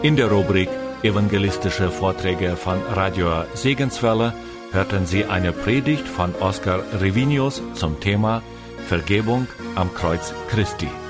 In der Rubrik Evangelistische Vorträge von Radio Segenswelle hörten Sie eine Predigt von Oskar Revinius zum Thema Vergebung am Kreuz Christi.